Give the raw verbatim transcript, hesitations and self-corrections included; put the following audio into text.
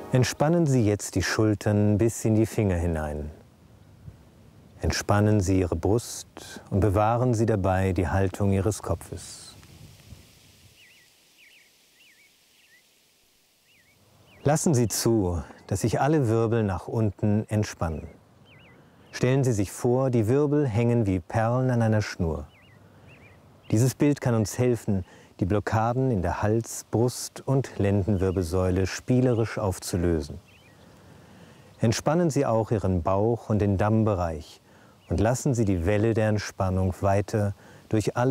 Entspannen Sie jetzt die Schultern bis in die Finger hinein. Entspannen Sie Ihre Brust und bewahren Sie dabei die Haltung Ihres Kopfes. Lassen Sie zu, dass sich alle Wirbel nach unten entspannen. Stellen Sie sich vor, die Wirbel hängen wie Perlen an einer Schnur. Dieses Bild kann uns helfen, die Blockaden in der Hals-, Brust- und Lendenwirbelsäule spielerisch aufzulösen. Entspannen Sie auch Ihren Bauch und den Dammbereich und lassen Sie die Welle der Entspannung weiter durch alle